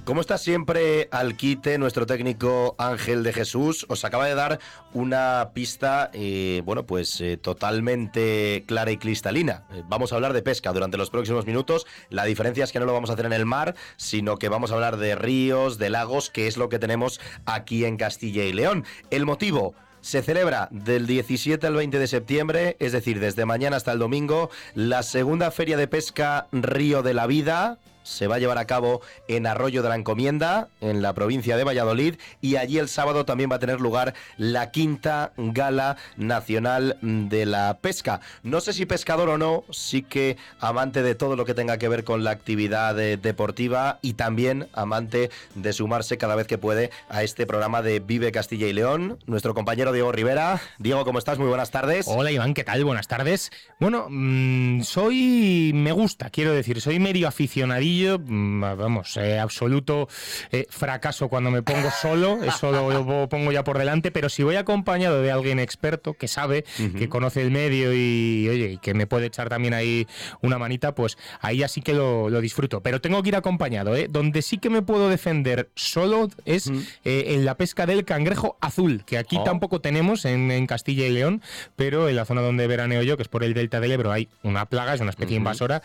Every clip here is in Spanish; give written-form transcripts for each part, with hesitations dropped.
Como está siempre al quite nuestro técnico Ángel de Jesús, os acaba de dar una pista, totalmente clara y cristalina. Vamos a hablar de pesca durante los próximos minutos. La diferencia es que no lo vamos a hacer en el mar, sino que vamos a hablar de ríos, de lagos, que es lo que tenemos aquí en Castilla y León. El motivo: se celebra del 17 al 20 de septiembre, es decir, desde mañana hasta el domingo, la segunda Feria de Pesca Río de la Vida. Se va a llevar a cabo en Arroyo de la Encomienda, en la provincia de Valladolid, y allí el sábado también va a tener lugar la quinta Gala Nacional de la Pesca. No sé si pescador o no, sí que amante de todo lo que tenga que ver con la actividad deportiva y también amante de sumarse cada vez que puede a este programa de Vive Castilla y León. Nuestro compañero Diego Rivera. Diego, ¿cómo estás? Muy buenas tardes. Hola Iván, ¿qué tal? Buenas tardes. Bueno, soy medio aficionadillo. Absoluto fracaso cuando me pongo solo, eso lo pongo ya por delante, pero si voy acompañado de alguien experto que sabe, que conoce el medio y que me puede echar también ahí una manita, pues ahí ya sí que lo disfruto, pero tengo que ir acompañado, donde sí que me puedo defender solo es en la pesca del cangrejo azul, que aquí tampoco tenemos en Castilla y León, pero en la zona donde veraneo yo, que es por el delta del Ebro, hay una plaga, es una especie invasora,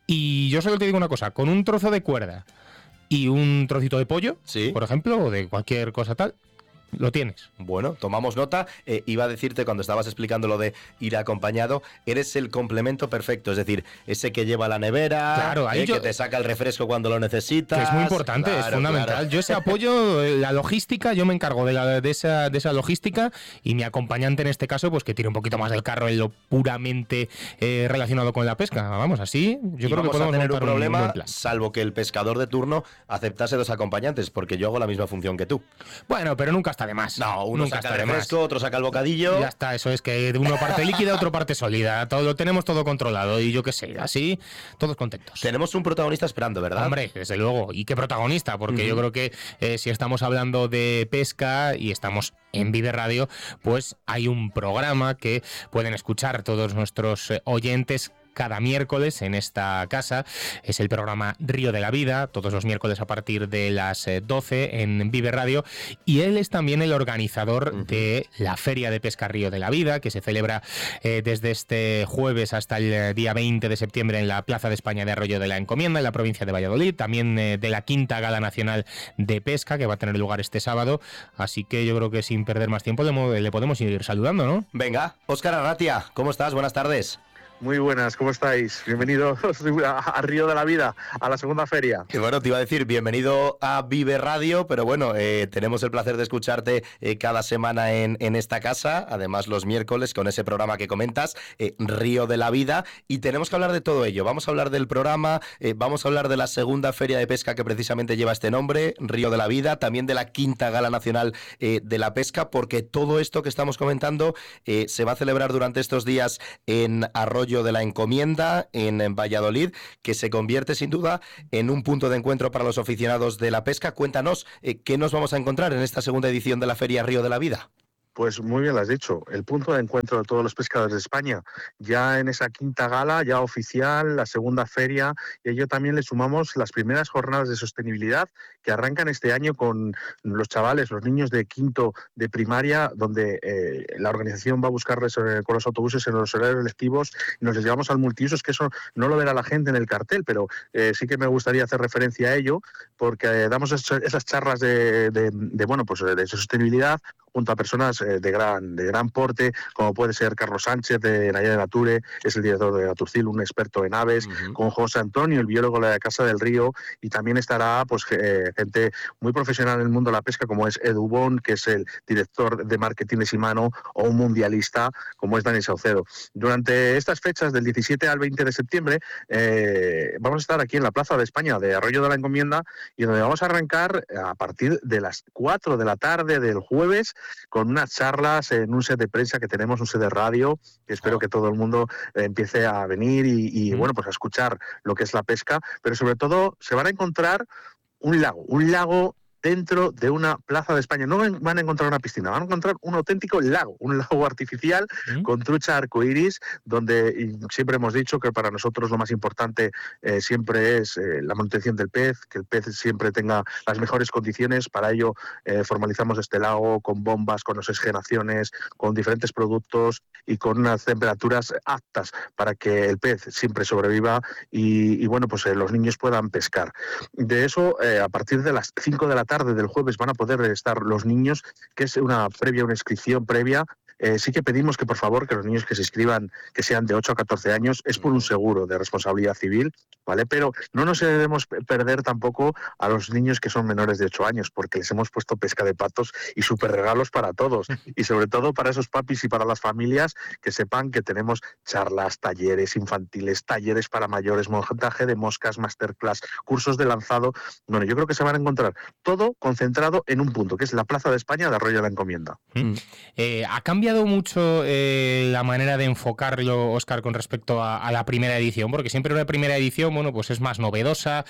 y yo solo te digo una cosa: con un trozo de cuerda y un trocito de pollo, ¿sí?, por ejemplo, o de cualquier cosa tal, lo tienes. Bueno, tomamos nota. Iba a decirte, cuando estabas explicando lo de ir acompañado, eres el complemento perfecto, es decir, ese que lleva la nevera, claro, que te saca el refresco cuando lo necesitas. Que es muy importante, claro, es fundamental. Claro. Yo ese apoyo, la logística, yo me encargo de esa logística, y mi acompañante en este caso, pues que tire un poquito más del carro en lo puramente relacionado con la pesca. Vamos, así yo creo que podemos tener un problema, salvo que el pescador de turno aceptase dos acompañantes, porque yo hago la misma función que tú. Bueno, pero nunca está de más. No, uno nunca saca el refresco, otro saca el bocadillo. Ya está, eso es que uno parte líquida, otro parte sólida. Todo lo tenemos todo controlado, y yo qué sé, así todos contentos. Tenemos un protagonista esperando, ¿verdad? Hombre, desde luego. ¿Y qué protagonista? Porque yo creo que si estamos hablando de pesca y estamos en Vive Radio, pues hay un programa que pueden escuchar todos nuestros oyentes cada miércoles en esta casa. Es el programa Río de la Vida, todos los miércoles a partir de las 12 en Vive Radio, y él es también el organizador de la Feria de Pesca Río de la Vida, que se celebra desde este jueves hasta el día 20 de septiembre en la Plaza de España de Arroyo de la Encomienda, en la provincia de Valladolid, también de la quinta Gala Nacional de Pesca, que va a tener lugar este sábado, así que yo creo que sin perder más tiempo le podemos ir saludando, ¿no? Venga, Óscar Arratia, ¿cómo estás? Buenas tardes. Muy buenas, ¿cómo estáis? Bienvenidos a Río de la Vida, a la segunda feria. Y bueno, te iba a decir, bienvenido a Vive Radio, pero bueno, tenemos el placer de escucharte cada semana en esta casa, además los miércoles con ese programa que comentas, Río de la Vida, y tenemos que hablar de todo ello. Vamos a hablar del programa, vamos a hablar de la segunda feria de pesca que precisamente lleva este nombre, Río de la Vida, también de la quinta Gala Nacional de la Pesca, porque todo esto que estamos comentando se va a celebrar durante estos días en Arroyo de la Encomienda, en Valladolid, que se convierte sin duda en un punto de encuentro para los aficionados de la pesca. Cuéntanos, ¿qué nos vamos a encontrar en esta segunda edición de la Feria Río de la Vida? Pues muy bien lo has dicho, el punto de encuentro de todos los pescadores de España, ya en esa quinta gala, ya oficial, la segunda feria, y a ello también le sumamos las primeras jornadas de sostenibilidad que arrancan este año con los chavales, los niños de quinto de primaria, donde la organización va a buscarles con los autobuses en los horarios lectivos, y nos les llevamos al multiusos, que eso no lo verá la gente en el cartel, pero sí que me gustaría hacer referencia a ello, porque damos esas charlas de sostenibilidad junto a personas de gran porte, como puede ser Carlos Sánchez de Naya de Nature, es el director de Naturcil, un experto en aves, con José Antonio, el biólogo de la Casa del Río, y también estará pues gente muy profesional en el mundo de la pesca, como es Edu Bon, que es el director de marketing de Shimano, o un mundialista como es Dani Saucedo. Durante estas fechas, del 17 al 20 de septiembre, vamos a estar aquí en la Plaza de España de Arroyo de la Encomienda, y donde vamos a arrancar a partir de las 4 de la tarde del jueves, con unas charlas en un set de prensa que tenemos, un set de radio, que espero que todo el mundo empiece a venir y bueno, pues a escuchar lo que es la pesca, pero sobre todo se van a encontrar un lago dentro de una plaza de España. No van a encontrar una piscina, van a encontrar un auténtico lago, un lago artificial con trucha arcoíris, donde siempre hemos dicho que para nosotros lo más importante siempre es la manutención del pez, que el pez siempre tenga las mejores condiciones. Para ello formalizamos este lago con bombas, con oxigenaciones, con diferentes productos y con unas temperaturas aptas para que el pez siempre sobreviva y bueno, pues los niños puedan pescar. De eso, a partir de las 5 de la tarde del jueves van a poder estar los niños, que es una inscripción previa. Sí que pedimos que por favor que los niños que se inscriban, que sean de 8 a 14 años, es por un seguro de responsabilidad civil, ¿vale? Pero no nos debemos perder tampoco a los niños que son menores de 8 años, porque les hemos puesto pesca de patos y súper regalos para todos, y sobre todo para esos papis y para las familias, que sepan que tenemos charlas, talleres infantiles, talleres para mayores, montaje de moscas, masterclass, cursos de lanzado. Bueno, yo creo que se van a encontrar todo concentrado en un punto, que es la Plaza de España de Arroyo de la Encomienda. ¿Ha cambiado mucho la manera de enfocarlo, Óscar, con respecto a la primera edición? Porque siempre una primera edición, bueno, pues es más novedosa,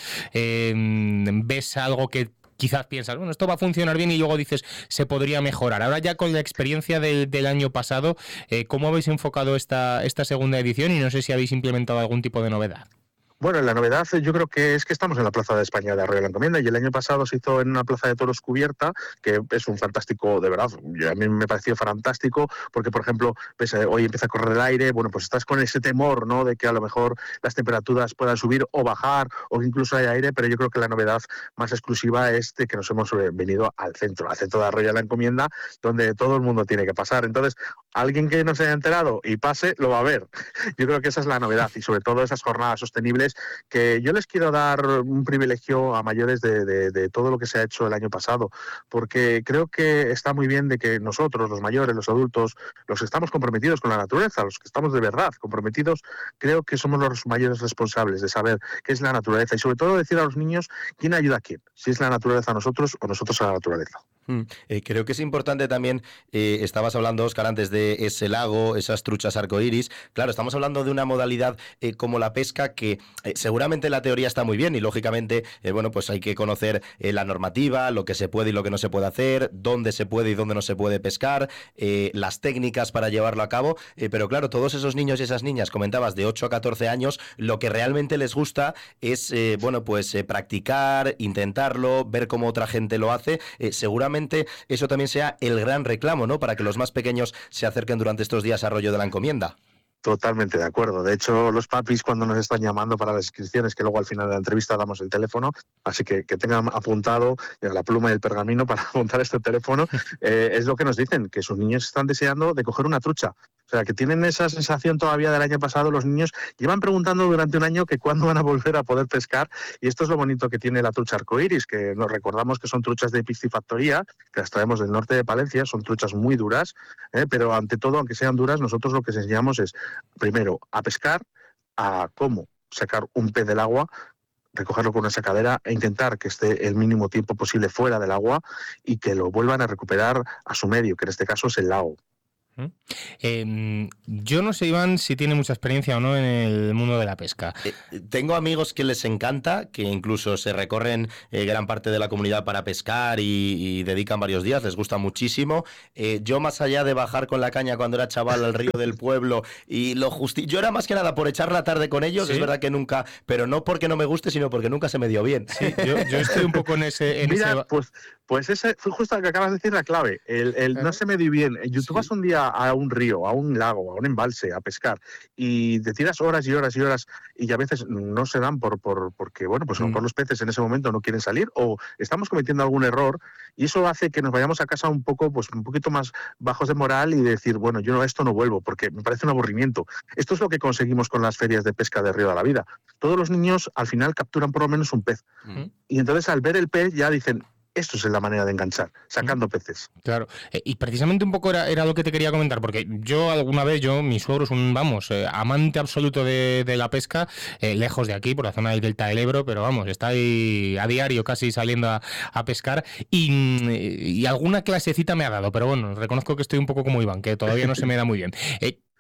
ves algo que quizás piensas, bueno, esto va a funcionar bien y luego dices, se podría mejorar. Ahora ya con la experiencia del año pasado, ¿cómo habéis enfocado esta segunda edición? Y no sé si habéis implementado algún tipo de novedad. Bueno, la novedad yo creo que es que estamos en la Plaza de España de Arroyo de la Encomienda y el año pasado se hizo en una plaza de toros cubierta, que es un fantástico, de verdad, a mí me pareció fantástico porque, por ejemplo, pues, hoy empieza a correr el aire, bueno, pues estás con ese temor, ¿no?, de que a lo mejor las temperaturas puedan subir o bajar o incluso hay aire, pero yo creo que la novedad más exclusiva es de que nos hemos venido al centro de Arroyo de la Encomienda, donde todo el mundo tiene que pasar. Entonces, alguien que no se haya enterado y pase, lo va a ver. Yo creo que esa es la novedad y sobre todo esas jornadas sostenibles que yo les quiero dar un privilegio a mayores de todo lo que se ha hecho el año pasado, porque creo que está muy bien de que nosotros, los mayores, los adultos, los que estamos comprometidos con la naturaleza, los que estamos de verdad comprometidos, creo que somos los mayores responsables de saber qué es la naturaleza y sobre todo decir a los niños quién ayuda a quién, si es la naturaleza a nosotros o nosotros a la naturaleza. Creo que es importante también, estabas hablando, Óscar, antes de ese lago, esas truchas arcoíris. Claro, estamos hablando de una modalidad como la pesca que seguramente la teoría está muy bien y lógicamente, bueno, pues hay que conocer la normativa, lo que se puede y lo que no se puede hacer, dónde se puede y dónde no se puede pescar, las técnicas para llevarlo a cabo, pero claro, todos esos niños y esas niñas, comentabas, de 8 a 14 años, lo que realmente les gusta es, bueno, pues practicar, intentarlo, ver cómo otra gente lo hace, seguramente eso también sea el gran reclamo, ¿no?, para que los más pequeños se acerquen durante estos días a Arroyo de la Encomienda. Totalmente de acuerdo. De hecho, los papis cuando nos están llamando para las inscripciones, que luego al final de la entrevista damos el teléfono, así que tengan apuntado la pluma y el pergamino para apuntar este teléfono, es lo que nos dicen, que sus niños están deseando de coger una trucha. O sea, que tienen esa sensación todavía del año pasado. Los niños llevan preguntando durante un año que cuándo van a volver a poder pescar y esto es lo bonito que tiene la trucha arcoíris, que nos recordamos que son truchas de piscifactoría, que las traemos del norte de Palencia, son truchas muy duras, pero ante todo, aunque sean duras, nosotros lo que les enseñamos es primero a pescar, a cómo sacar un pez del agua, recogerlo con una sacadera e intentar que esté el mínimo tiempo posible fuera del agua y que lo vuelvan a recuperar a su medio, que en este caso es el lago. Yo no sé, Iván, si tiene mucha experiencia o no en el mundo de la pesca. Tengo amigos que les encanta, que incluso se recorren gran parte de la comunidad para pescar y dedican varios días, les gusta muchísimo. Yo, más allá de bajar con la caña cuando era chaval al río del pueblo y yo era más que nada por echar la tarde con ellos, ¿sí? Es verdad que nunca, pero no porque no me guste, sino porque nunca se me dio bien. Sí, yo estoy un poco en ese... Mira, pues ese fue justo lo que acabas de decir, la clave. El no se me dio bien. Tú vas un día a un río, a un lago, a un embalse, a pescar, y te tiras horas y horas y horas, y a veces no se dan porque, bueno, pues a lo mejor los peces en ese momento no quieren salir, o estamos cometiendo algún error, y eso hace que nos vayamos a casa un poquito más bajos de moral y decir, bueno, yo a esto no vuelvo, porque me parece un aburrimiento. Esto es lo que conseguimos con las ferias de pesca de Río de la Vida. Todos los niños al final capturan por lo menos un pez, y entonces al ver el pez ya dicen, esto es la manera de enganchar, sacando peces. Claro, y precisamente un poco era lo que te quería comentar, porque mi suegro es un, amante absoluto de la pesca, lejos de aquí, por la zona del Delta del Ebro, pero vamos, está ahí a diario casi saliendo a pescar, y alguna clasecita me ha dado, pero bueno, reconozco que estoy un poco como Iván, que todavía no se me da muy bien.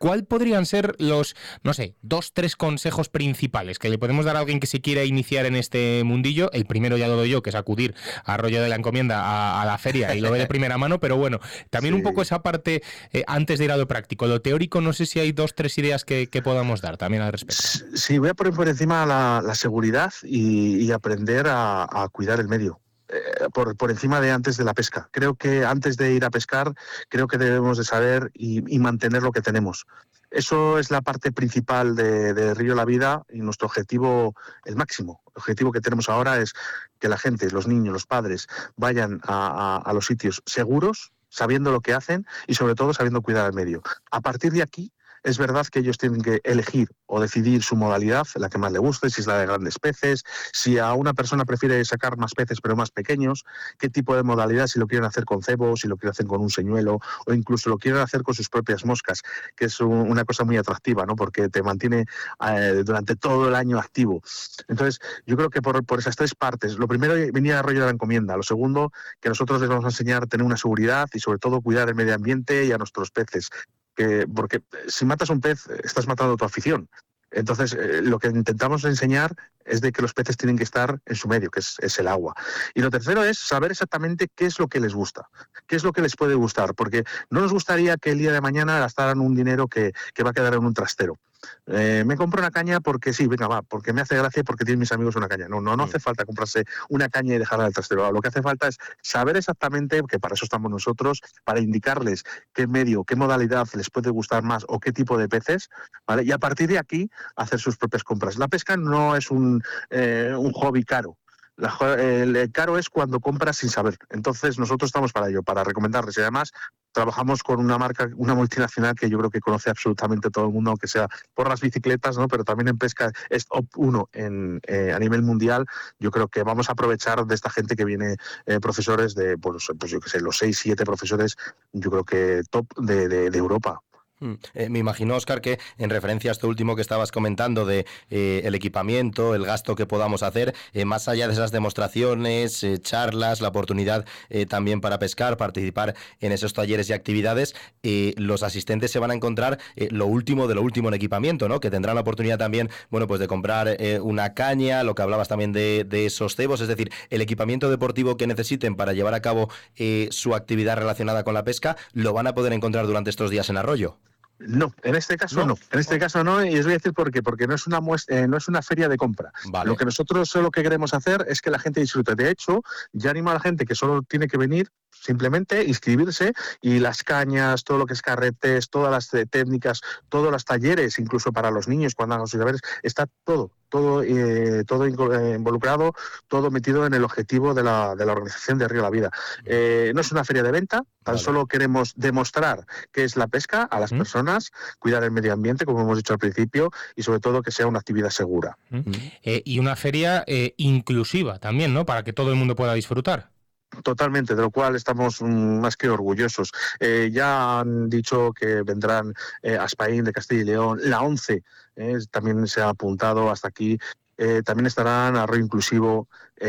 ¿cuál podrían ser los, no sé, 2-3 consejos principales que le podemos dar a alguien que se quiera iniciar en este mundillo? El primero ya lo doy yo, que es acudir a Arroyo de la Encomienda a la feria y lo ve de primera mano, pero bueno, también un poco esa parte antes de ir a lo práctico. Lo teórico, no sé si hay 2-3 ideas que podamos dar también al respecto. Sí, voy a poner por encima la seguridad y aprender a cuidar el medio. Por encima de antes de la pesca. Creo que antes de ir a pescar, creo que debemos de saber y mantener lo que tenemos. Eso es la parte principal de Río La Vida y nuestro objetivo, el máximo. El objetivo que tenemos ahora es que la gente, los niños, los padres, vayan a los sitios seguros, sabiendo lo que hacen y sobre todo sabiendo cuidar el medio. A partir de aquí, es verdad que ellos tienen que elegir o decidir su modalidad, la que más le guste, si es la de grandes peces, si a una persona prefiere sacar más peces pero más pequeños, qué tipo de modalidad, si lo quieren hacer con cebo, si lo quieren hacer con un señuelo o incluso lo quieren hacer con sus propias moscas, que es una cosa muy atractiva, ¿no? Porque te mantiene durante todo el año activo. Entonces, yo creo que por esas 3 partes, lo primero venía a Arroyo de la Encomienda, lo segundo, que nosotros les vamos a enseñar a tener una seguridad y sobre todo cuidar el medio ambiente y a nuestros peces. Porque si matas un pez, estás matando tu afición. Entonces, lo que intentamos enseñar es de que los peces tienen que estar en su medio, que es el agua. Y lo tercero es saber exactamente qué es lo que les gusta, qué es lo que les puede gustar, porque no nos gustaría que el día de mañana gastaran un dinero que va a quedar en un trastero. Me compro una caña porque sí, venga, va, porque me hace gracia porque tienen mis amigos una caña. No hace falta comprarse una caña y dejarla en el trastero. Lo que hace falta es saber exactamente, que para eso estamos nosotros, para indicarles qué medio, qué modalidad les puede gustar más o qué tipo de peces, ¿vale? Y a partir de aquí hacer sus propias compras. La pesca no es un hobby caro. El caro es cuando compras sin saber. Entonces nosotros estamos para ello, para recomendarles. Y además trabajamos con una marca, una multinacional que yo creo que conoce absolutamente todo el mundo, aunque sea por las bicicletas, ¿no? Pero también en pesca es top 1 a nivel mundial. Yo creo que vamos a aprovechar de esta gente que viene, profesores de, pues yo qué sé, los 6-7 profesores, yo creo que top de Europa. Me imagino, Óscar, que en referencia a esto último que estabas comentando de el equipamiento, el gasto que podamos hacer, más allá de esas demostraciones, charlas, la oportunidad también para pescar, participar en esos talleres y actividades, los asistentes se van a encontrar lo último de lo último en equipamiento, ¿no? Que tendrán la oportunidad también, bueno, pues de comprar una caña, lo que hablabas también de esos cebos, es decir, el equipamiento deportivo que necesiten para llevar a cabo su actividad relacionada con la pesca, lo van a poder encontrar durante estos días en Arroyo. No, en este caso no. En este caso no, y os voy a decir por qué. Porque no es una feria de compra. Vale. Lo que nosotros solo que queremos hacer es que la gente disfrute. De hecho, ya animo a la gente que solo tiene que venir, simplemente inscribirse, y las cañas, todo lo que es carretes, todas las técnicas, todos los talleres, incluso para los niños cuando hagan sus deberes, está todo involucrado, todo metido en el objetivo de la organización de Río La Vida. No es una feria de venta, tan solo queremos demostrar qué es la pesca a las personas, cuidar el medio ambiente, como hemos dicho al principio, y sobre todo que sea una actividad segura. Y una feria inclusiva también, ¿no? Para que todo el mundo pueda disfrutar. Totalmente, de lo cual estamos más que orgullosos. Ya han dicho que vendrán Aspaín de Castilla y León, la ONCE también se ha apuntado hasta aquí. También estarán Arroyo Inclusivo,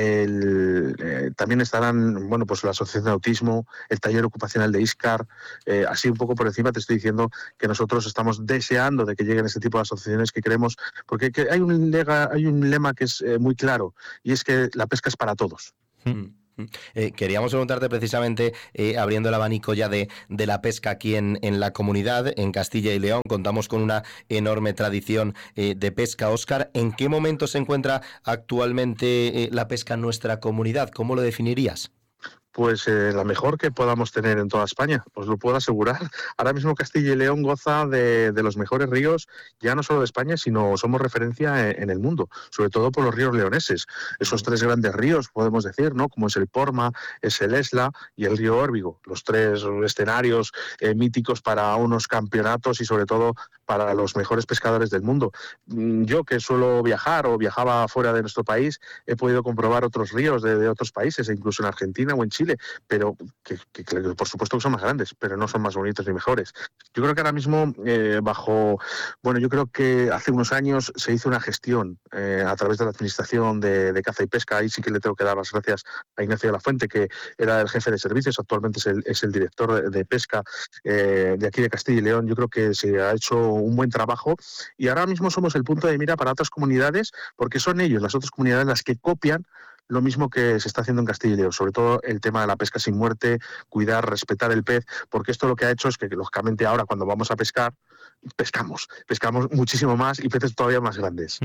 también estarán, bueno, pues la Asociación de Autismo, el taller ocupacional de ISCAR. Así un poco por encima te estoy diciendo que nosotros estamos deseando de que lleguen este tipo de asociaciones que queremos, porque hay un lema que es muy claro, y es que la pesca es para todos. Queríamos preguntarte precisamente, abriendo el abanico ya de la pesca aquí en la comunidad, en Castilla y León, contamos con una enorme tradición de pesca. Óscar, ¿en qué momento se encuentra actualmente la pesca en nuestra comunidad? ¿Cómo lo definirías? Pues la mejor que podamos tener en toda España, os lo puedo asegurar. Ahora mismo Castilla y León goza de los mejores ríos, ya no solo de España, sino somos referencia en el mundo, sobre todo por los ríos leoneses. Esos 3 grandes ríos, podemos decir, ¿no? Como es el Porma, es el Esla y el río Órbigo, los 3 escenarios míticos para unos campeonatos y sobre todo para para los mejores pescadores del mundo. Yo, que suelo viajar o viajaba fuera de nuestro país, he podido comprobar otros ríos de otros países, incluso en Argentina o en Chile, pero que por supuesto que son más grandes, pero no son más bonitos ni mejores. Yo creo que ahora mismo, yo creo que hace unos años se hizo una gestión a través de la Administración de Caza y Pesca. Ahí sí que le tengo que dar las gracias a Ignacio de la Fuente, que era el jefe de servicios, actualmente es el director de pesca de aquí de Castilla y León. Yo creo que se ha hecho un buen trabajo y ahora mismo somos el punto de mira para otras comunidades, porque son ellos, las otras comunidades, las que copian lo mismo que se está haciendo en Castilla y León, sobre todo el tema de la pesca sin muerte, cuidar, respetar el pez, porque esto lo que ha hecho es que, lógicamente, ahora cuando vamos a pescar, pescamos muchísimo más y peces todavía más grandes.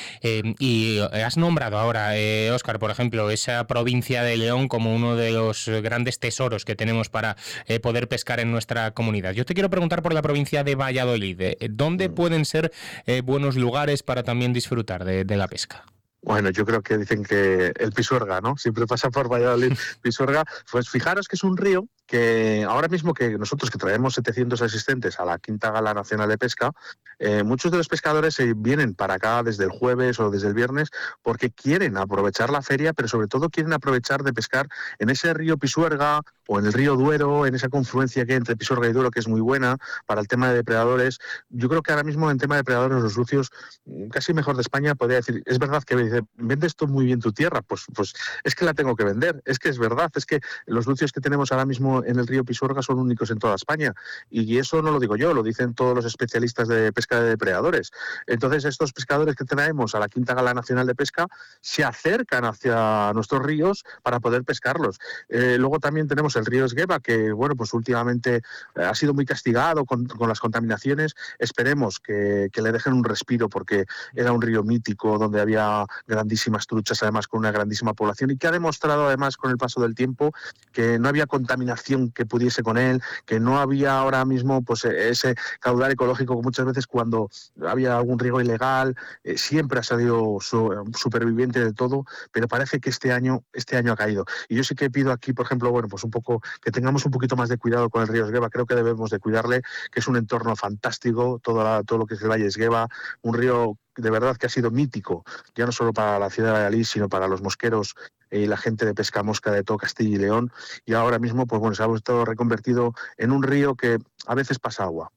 Y has nombrado ahora, Óscar, por ejemplo, esa provincia de León como uno de los grandes tesoros que tenemos para poder pescar en nuestra comunidad. Yo te quiero preguntar por la provincia de Valladolid. ¿Dónde pueden ser buenos lugares para también disfrutar de la pesca? Bueno, yo creo que dicen que el Pisuerga, ¿no? Siempre pasa por Valladolid, Pisuerga. Pues fijaros que es un río que ahora mismo, que nosotros que traemos 700 asistentes a la Quinta Gala Nacional de Pesca, muchos de los pescadores vienen para acá desde el jueves o desde el viernes porque quieren aprovechar la feria, pero sobre todo quieren aprovechar de pescar en ese río Pisuerga o en el río Duero, en esa confluencia que hay entre Pisuerga y Duero, que es muy buena para el tema de depredadores. Yo creo que ahora mismo en tema de depredadores los lucios, casi mejor de España, podría decir. Es verdad que dice, vendes tú muy bien tu tierra, pues es que la tengo que vender, es que es verdad, es que los lucios que tenemos ahora mismo en el río Pisuerga son únicos en toda España, y eso no lo digo yo, lo dicen todos los especialistas de pesca de depredadores. Entonces estos pescadores que traemos a la Quinta Gala Nacional de Pesca se acercan hacia nuestros ríos para poder pescarlos. Luego también tenemos el río Esgueva, que bueno, pues últimamente ha sido muy castigado con las contaminaciones. Esperemos que le dejen un respiro, porque era un río mítico donde había grandísimas truchas, además con una grandísima población, y que ha demostrado además con el paso del tiempo que no había contaminación que pudiese con él, que no había ahora mismo pues ese caudal ecológico que muchas veces cuando había algún riego ilegal siempre ha salido superviviente de todo, pero parece que este año ha caído. Y yo sí que pido aquí, por ejemplo, bueno, pues un poco que tengamos un poquito más de cuidado con el río Esgueva. Creo que debemos de cuidarle, que es un entorno fantástico, todo lo que es el Valle Esgueva, un río de verdad que ha sido mítico, ya no solo para la ciudad de Valladolid, sino para los mosqueros y la gente de pesca mosca de todo Castilla y León, y ahora mismo pues bueno, se ha estado reconvertido en un río que a veces pasa agua.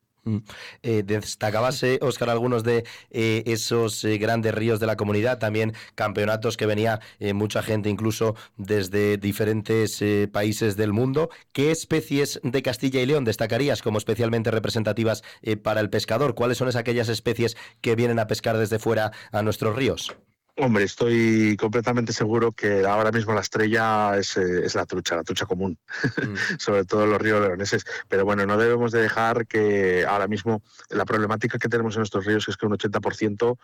Destacabas, Óscar, algunos de esos grandes ríos de la comunidad, también campeonatos que venía mucha gente incluso desde diferentes países del mundo. ¿Qué especies de Castilla y León destacarías como especialmente representativas para el pescador? ¿Cuáles son aquellas especies que vienen a pescar desde fuera a nuestros ríos? Hombre, estoy completamente seguro que ahora mismo la estrella es la trucha común, sobre todo en los ríos leoneses. Pero bueno, no debemos de dejar que ahora mismo la problemática que tenemos en nuestros ríos es que un 80%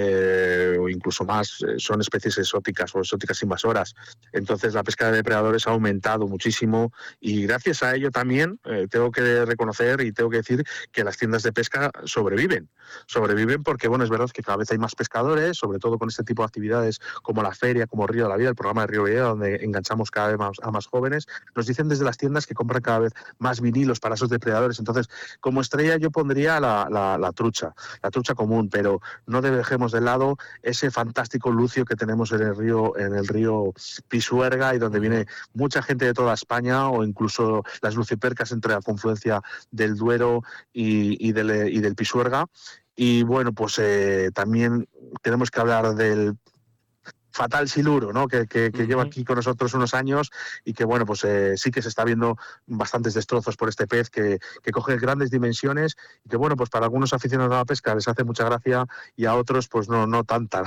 o incluso más son especies exóticas o exóticas invasoras. Entonces la pesca de depredadores ha aumentado muchísimo, y gracias a ello también tengo que reconocer y tengo que decir que las tiendas de pesca sobreviven porque bueno, es verdad que cada vez hay más pescadores, sobre todo con este tipo de actividades como la feria, como Río de la Vida, el programa de Río de la Vida, donde enganchamos cada vez más a más jóvenes. Nos dicen desde las tiendas que compran cada vez más vinilos para esos depredadores. Entonces, como estrella yo pondría la trucha común, pero no dejemos de lado ese fantástico lucio que tenemos en el río Pisuerga, y donde viene mucha gente de toda España, o incluso las lucipercas entre la confluencia del Duero y del Pisuerga. Y bueno, pues también tenemos que hablar del fatal siluro, ¿no? que lleva aquí con nosotros unos años, y que bueno, pues sí que se está viendo bastantes destrozos por este pez que coge grandes dimensiones, y que bueno, pues para algunos aficionados a la pesca les hace mucha gracia, y a otros pues no tanta.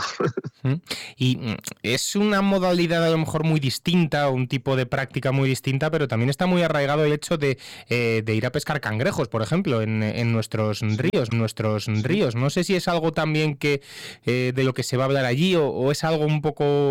Y es una modalidad a lo mejor muy distinta, un tipo de práctica muy distinta, pero también está muy arraigado el hecho de ir a pescar cangrejos, por ejemplo, en nuestros ríos. No sé si es algo también que de lo que se va a hablar allí, o es algo un poco